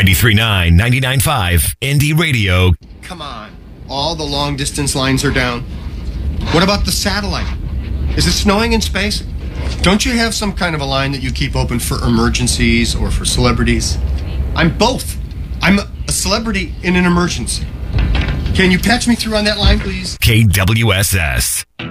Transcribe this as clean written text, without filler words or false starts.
93.9, 99.5, Indie Radio. Come on. All the long distance lines are down. What about the satellite? Is it snowing in space? Don't you have some kind of a line that you keep open for emergencies or for celebrities? I'm both. I'm a celebrity in an emergency. Can you patch me through on that line, please? KWSS.